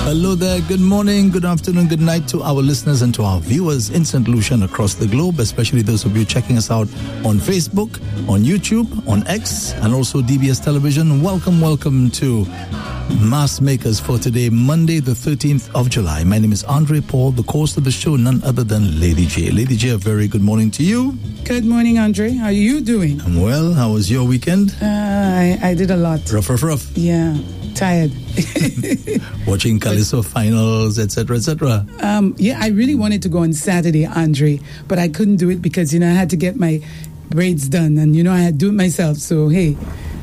Hello there, good morning, good afternoon, good night to our listeners and to our viewers in St. Lucia and across the globe, especially those of you checking us out on Facebook, on YouTube, on X, and also DBS Television. Welcome to Mass Makers for today, Monday, the 13th of July. My name is Andre Paul, the host of the show, none other than Lady J. Lady J, a very good morning to you. Good morning, Andre. How are you doing? I'm well. How was your weekend? I did a lot. Rough. Yeah, tired. Watching Calypso finals, etc., etc. Yeah, I really wanted to go on Saturday, Andre, but I couldn't do it because, I had to get my braids done and, I had to do it myself. So, hey,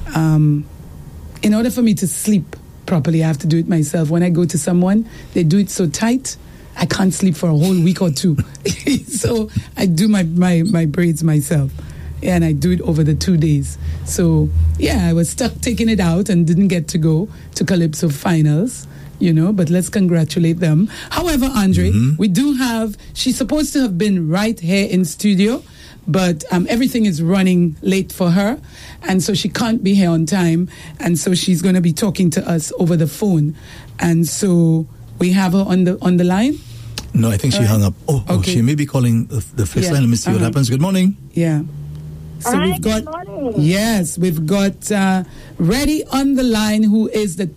in order for me to sleep properly, I have to do it myself. When I go to someone, they do it so tight, I can't sleep for a whole week or two. So I do my braids myself. And I do it over the 2 days. So, yeah, I was stuck taking it out and didn't get to go to Calypso finals, but let's congratulate them. However, Andre, we do have, she's supposed to have been right here in studio, but everything is running late for her. And so she can't be here on time. And so she's going to be talking to us over the phone. And so we have her on the line. No, I think she hung up. Oh, she may be calling the first line. Let me see what happens. Good morning. Yeah. So Hi, we've got, good morning. yes, we've got Reddy on the line, who is the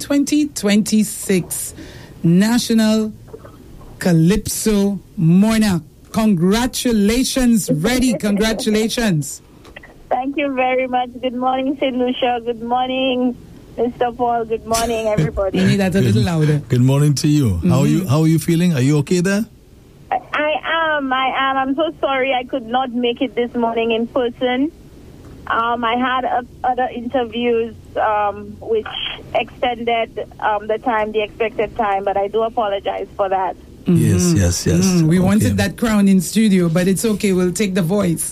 2026 National Calypso Monarch. Congratulations, Reddy. Congratulations. Thank you very much. Good morning, St. Lucia. Good morning, Mr. Paul. Good morning, everybody. You need that a little louder. Good morning to you. How are you feeling? Are you okay there? I am. I'm so sorry I could not make it this morning in person. I had other interviews which extended the expected time, but I do apologize for that. Yes. We wanted that crown in studio, but it's okay. We'll take the voice.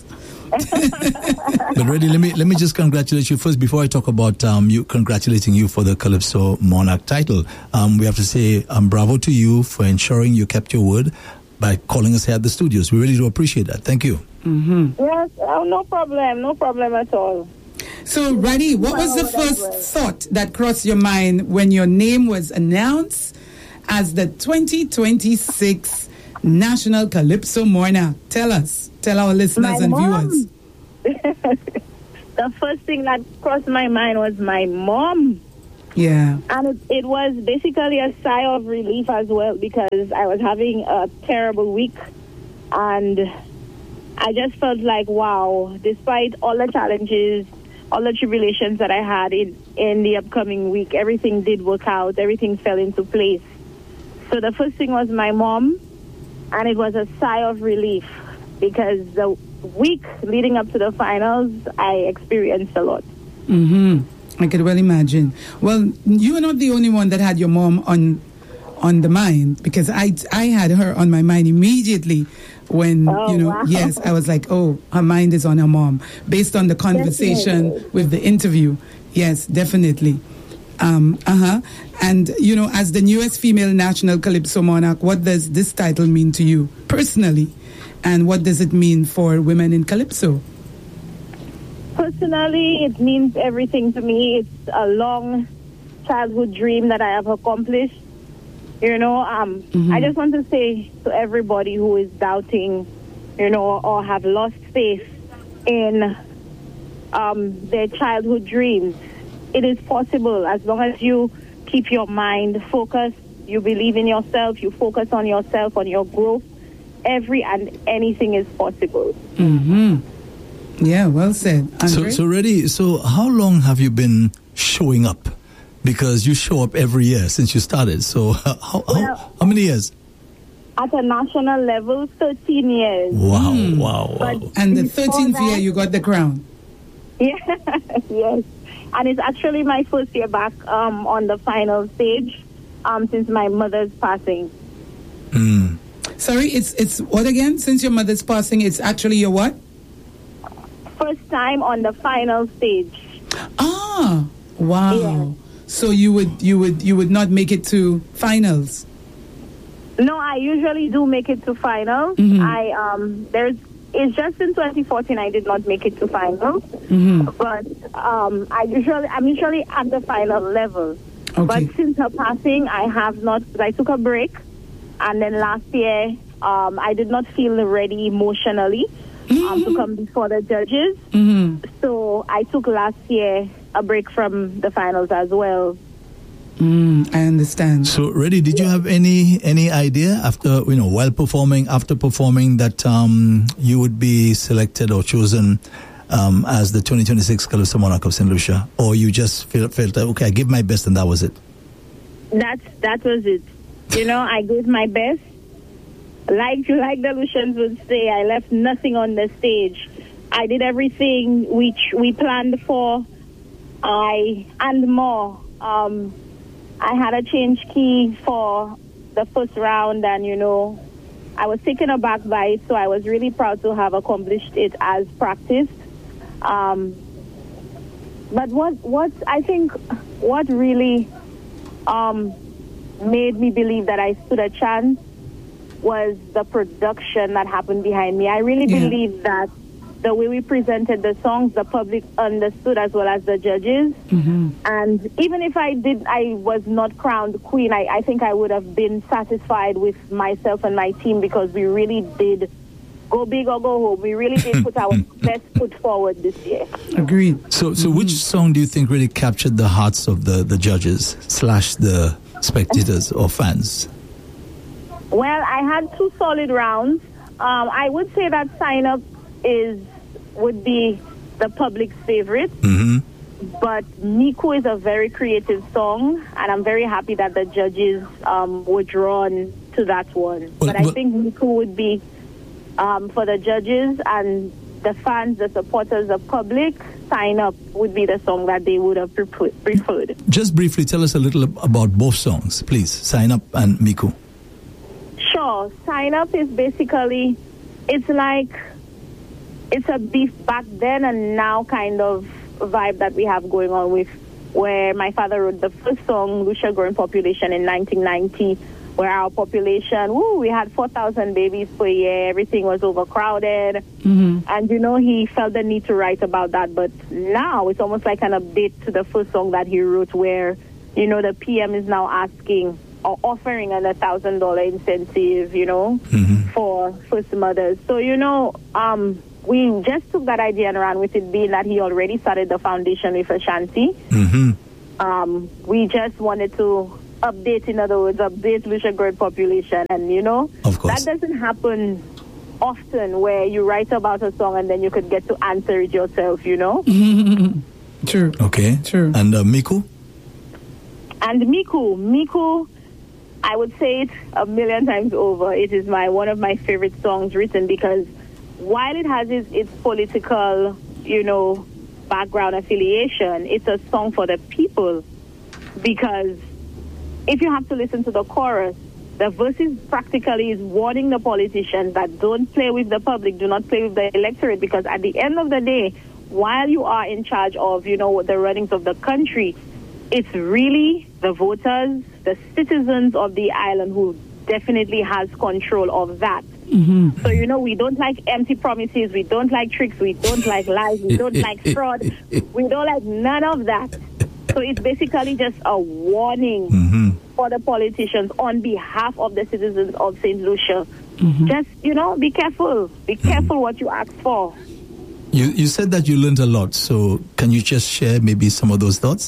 But Reddy, let me just congratulate you first before I talk about congratulating you for the Calypso Monarch title. We have to say bravo to you for ensuring you kept your word by calling us here at the studios. We really do appreciate that. Thank you. Yes, no problem at all. So, Reddy, what was the first thought that crossed your mind when your name was announced as the 2026 National Calypso Monarch? Tell our listeners and viewers. The first thing that crossed my mind was my mom. Yeah. And it was basically a sigh of relief as well, because I was having a terrible week. And I just felt like, wow, despite all the challenges, all the tribulations that I had in the upcoming week, everything did work out. Everything fell into place. So the first thing was my mom, and it was a sigh of relief, because the week leading up to the finals, I experienced a lot. I could well imagine. Well, you are not the only one that had your mom on the mind, because I had her on my mind immediately when, wow. Yes, I was like, oh, her mind is on her mom, based on the conversation with the interview. Yes, definitely. And, as the newest female national Calypso Monarch, what does this title mean to you personally? And what does it mean for women in Calypso? Personally, it means everything to me. It's a long childhood dream that I have accomplished. I just want to say to everybody who is doubting, or have lost faith in their childhood dreams, it is possible as long as you keep your mind focused, you believe in yourself, you focus on yourself, on your growth. Anything is possible. Yeah, well said. Andre? So Reddy, how long have you been showing up? Because you show up every year since you started. So how many years? At a national level, 13 years. Wow. And the 13th year you got the crown. Yeah, yes. And it's actually my first year back on the final stage since my mother's passing. Sorry, it's what again? Since your mother's passing, it's actually your what? First time on the final stage. Ah, wow. Yeah. So you would not make it to finals? No, I usually do make it to finals. It's just in 2014 I did not make it to finals. But I'm usually at the final level. Okay. But since her passing, I have not. I took a break, and then last year, I did not feel ready emotionally to come before the judges. So I took last year a break from the finals as well. I understand. So, Reddy, did you have any idea after after performing that you would be selected or chosen as the 2026 Calypso Monarch of St. Lucia, or you just felt that okay, I gave my best and that was it? That was it. I gave my best. Like the Lucians would say, I left nothing on the stage. I did everything which we planned for. And more. I had a change key for the first round, and I was taken aback by it, so I was really proud to have accomplished it as practiced. But what really made me believe that I stood a chance was the production that happened behind me. I really believe that the way we presented the songs, the public understood as well as the judges. And even if I was not crowned queen, I think I would have been satisfied with myself and my team, because we really did go big or go home. We really did put our best foot forward this year. Agreed. So which song do you think really captured the hearts of the judges / the spectators or fans? Well, I had 2 solid rounds. I would say that Sign Up would be the public's favorite. But Miku is a very creative song, and I'm very happy that the judges were drawn to that one. But I think Miku would be for the judges, and the fans, the supporters, the public. Sign Up would be the song that they would have preferred. Just briefly, tell us a little about both songs, please. Sign Up and Miku. Sure. Sign Up is basically, it's a beef back then and now kind of vibe that we have going on with, where my father wrote the first song, Lucia Growing Population, in 1990, where our population, we had 4,000 babies per year, everything was overcrowded. And, he felt the need to write about that. But now it's almost like an update to the first song that he wrote, where, the PM is now asking or offering an $1,000 incentive, for first mothers. So, we just took that idea and ran with it, being that he already started the foundation with Ashanti. We just wanted to update Lucia Growing Population. And, of course, that doesn't happen often, where you write about a song and then you could get to answer it yourself, True. Okay. True. And Miku? And Miku, I would say it a million times over. It is one of my favorite songs written, because while it has its political, background affiliation, it's a song for the people. Because if you have to listen to the chorus, the verses practically is warning the politicians that don't play with the public, do not play with the electorate, because at the end of the day, while you are in charge of, the runnings of the country, it's really the voters, the citizens of the island, who definitely has control of that. So, we don't like empty promises, we don't like tricks, we don't like lies, we don't like fraud, we don't like none of that. So it's basically just a warning for the politicians on behalf of the citizens of St. Lucia. Just, be careful. Be careful what you ask for. You said that you learned a lot, so can you just share maybe some of those thoughts?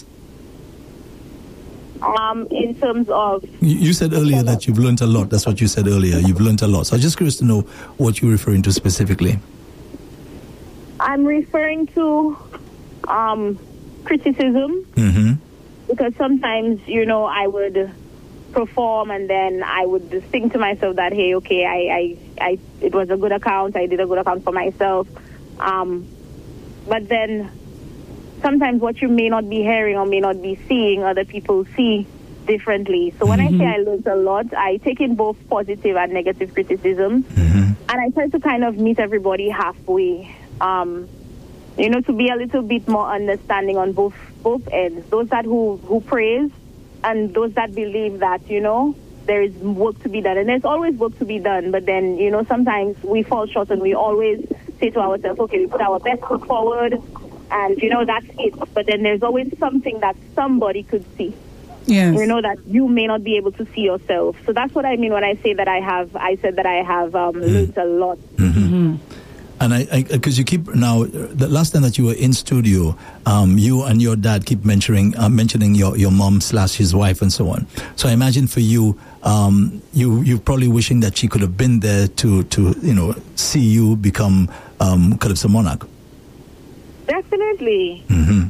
In terms of... You said earlier that you've learned a lot. That's what you said earlier. You've learned a lot. So I'm just curious to know what you're referring to specifically. I'm referring to criticism. Because sometimes, I would perform and then I would just think to myself that, hey, okay, I it was a good account. I did a good account for myself. But then sometimes what you may not be hearing or may not be seeing, other people see differently. So when I say I learned a lot, I take in both positive and negative criticism. And I try to kind of meet everybody halfway, to be a little bit more understanding on both ends. Those that who praise and those that believe that, there is work to be done. And there's always work to be done. But then, sometimes we fall short and we always say to ourselves, okay, we put our best foot forward and, that's it. But then there's always something that somebody could see. Yes. You know, that you may not be able to see yourself. So that's what I mean when I say that I said that I have learned a lot. And I because you keep now, the last time that you were in studio, you and your dad keep mentioning your mom / his wife and so on. So I imagine for you, you're probably wishing that she could have been there to see you become Calypso Monarch. Definitely.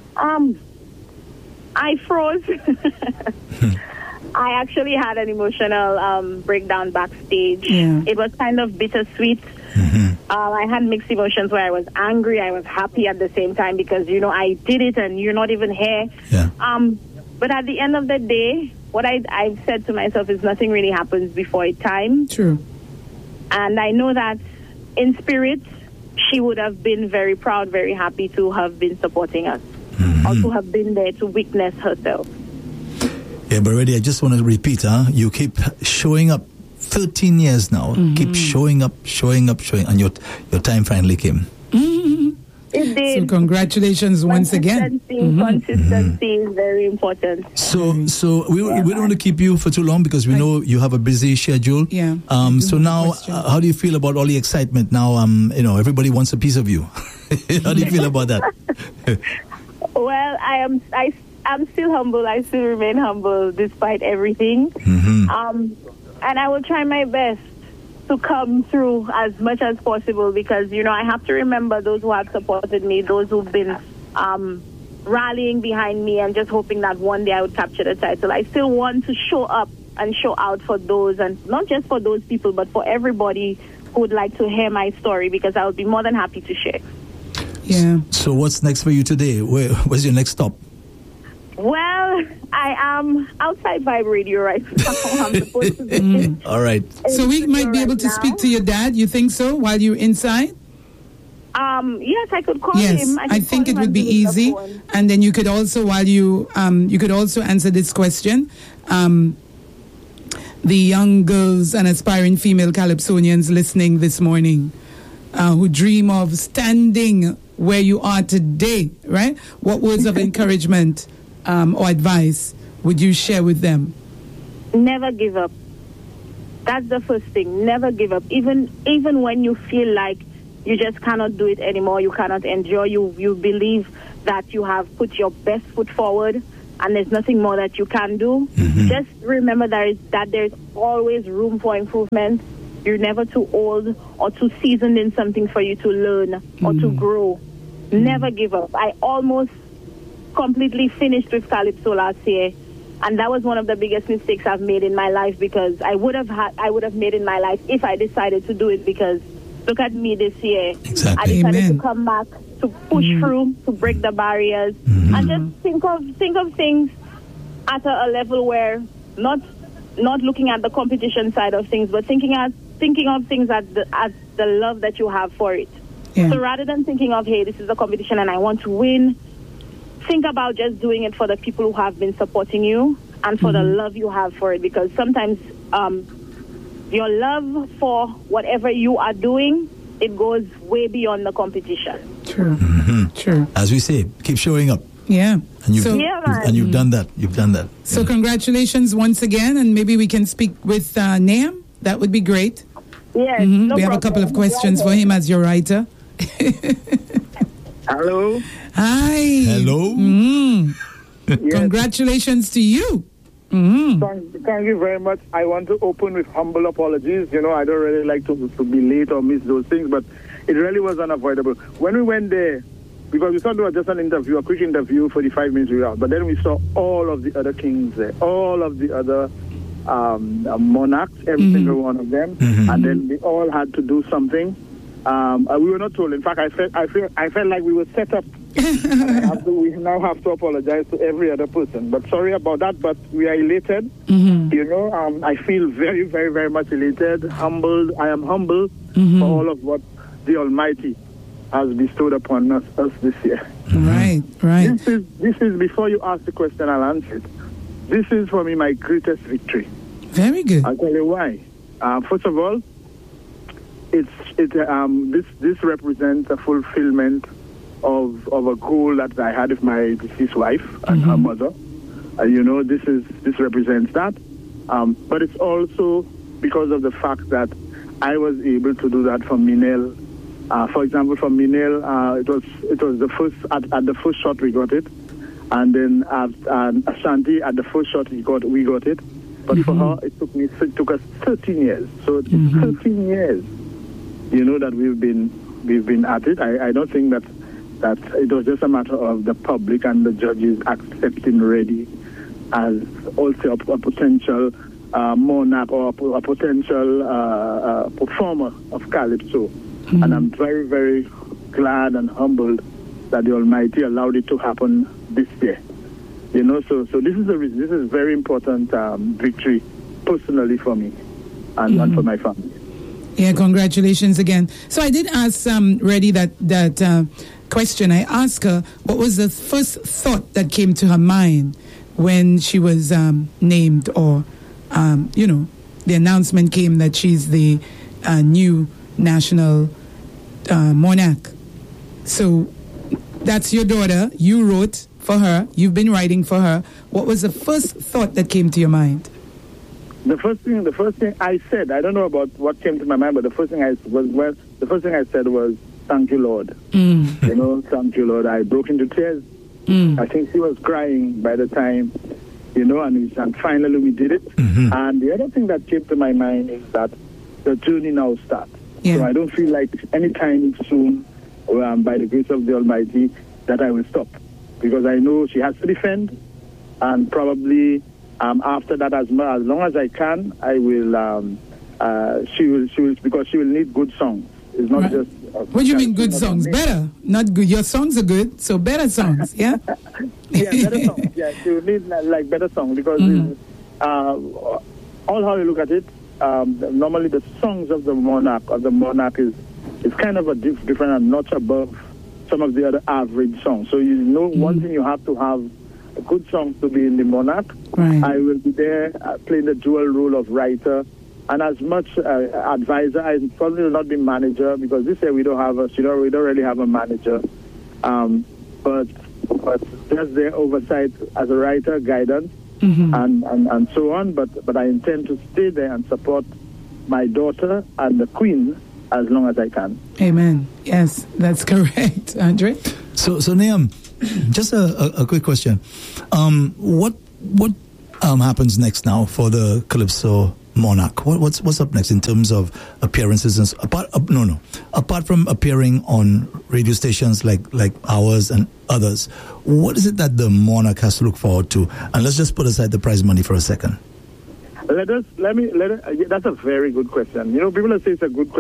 I froze. I actually had an emotional breakdown backstage. Yeah. It was kind of bittersweet. I had mixed emotions where I was angry, I was happy at the same time because, I did it and you're not even here. Yeah. But at the end of the day, what I've said to myself is nothing really happens before its time. True. And I know that in spirit, she would have been very proud, very happy to have been supporting us. Or to have been there to witness herself. Yeah, but already I just want to repeat, you keep showing up 13 years now. Keep showing up, and your time finally came. It did. So congratulations once again. Consistency is very important. So we don't want to keep you for too long because we know you have a busy schedule. Yeah. So now, how do you feel about all the excitement? Now, everybody wants a piece of you. How do you feel about that? Well, I'm still humble. I still remain humble despite everything. And I will try my best to come through as much as possible because, I have to remember those who have supported me, those who've been rallying behind me and just hoping that one day I would capture the title. I still want to show up and show out for those, and not just for those people, but for everybody who would like to hear my story because I would be more than happy to share. Yeah. So what's next for you today? Where's your next stop? Well, I am outside Vibe Radio right now. I'm supposed to be. All right. So we might be able to speak to your dad. You think so? While you're inside? Yes, I could call Yes, him. I think it would be easy. And then you could also, while you could also answer this question. The young girls and aspiring female Calypsonians listening this morning, who dream of standing where you are today, right? What words of encouragement or advice would you share with them? Never give up. That's the first thing. Never give up. Even when you feel like you just cannot do it anymore, you cannot endure, you believe that you have put your best foot forward and there's nothing more that you can do. Just remember that there's always room for improvement. You're never too old or too seasoned in something for you to learn or to grow. Never give up. I almost completely finished with Calypso last year, and that was one of the biggest mistakes I've made in my life because I would have made in my life if I decided to do it because look at me this year. Exactly. I decided Amen. to come back, to push through, to break the barriers, and just think of things at a level where not looking at the competition side of things, but thinking of things as the love that you have for it. Yeah. So rather than thinking of, hey, this is a competition and I want to win, think about just doing it for the people who have been supporting you and for the love you have for it. Because sometimes your love for whatever you are doing, it goes way beyond the competition. True. True. As we say, keep showing up. Yeah. And you've done that. You've done that. So congratulations once again, and maybe we can speak with Nahum. That would be great. Yes, We have a couple of questions for him as your writer. Hello. Hi. Hello. Yes. Congratulations to you. Thank you very much. I want to open with humble apologies. I don't really like to be late or miss those things, but it really was unavoidable. When we went there, because we thought it was just an interview, a quick interview, 45 minutes we were out, but then we saw all of the other kings there, all of the other monarchs, every single one of them, and then they all had to do something. We were not told. In fact, I felt like we were set up. We now have to apologize to every other person. But sorry about that. But we are elated. I feel very, very, very much elated, humbled. I am humble for all of what the Almighty has bestowed upon us this year. Right. This is before you ask the question, I'll answer it. This is for me my greatest victory. Very good. I'll tell you why. First of all, this represents a fulfillment of a goal that I had with my deceased wife and her mother. this represents that. But it's also because of the fact that I was able to do that for Minel. For example, for Minel, it was the first at the first shot we got it, and then Ashanti at the first shot we got it. But for her, it took us 13 years. So it's 13 years, that we've been at it. I don't think that it was just a matter of the public and the judges accepting Reddy as also a potential monarch or a potential performer of Calypso. And I'm very, very glad and humbled that the Almighty allowed it to happen this year. So this is a very important victory personally for me and for my family. Yeah, congratulations again. So I did ask Reddy that question. I asked her what was the first thought that came to her mind when she was named, or the announcement came that she's the new national monarch. So that's your daughter. You wrote for her. You've been writing for her. What was the first thought that came to your mind? The first thing I said, I don't know about what came to my mind, but the first thing I said was, "Thank you, Lord." Thank you, Lord. I broke into tears. I think she was crying by the time, and finally we did it. And the other thing that came to my mind is that the journey now starts. Yeah. So I don't feel like any time soon, by the grace of the Almighty, that I will stop, because I know she has to defend, and probably after that, as long as I can, I will. She will because she will need good songs. It's not just. What do you mean good songs? Better, not good. Your songs are good, so better songs. Yeah. Yeah, better songs. Yeah, she will need like better songs, because all how you look at it. Normally, the songs of the monarch is kind of a different and notch above some of the other average songs. So one thing you have to have a good song to be in the monarch. Right. I will be there playing the dual role of writer and as much advisor. I probably will not be manager, because this year we don't really have a manager. But just their oversight as a writer, guidance. And so on, but I intend to stay there and support my daughter and the Queen as long as I can. Amen. Yes, that's correct, Andre. So Niam, just a quick question. What happens next now for the Calypso Monarch? What's up next in terms of appearances? Apart from appearing on radio stations like ours and others, what is it that the Monarch has to look forward to? And let's just put aside the prize money for a second. That's a very good question. People say it's a good question.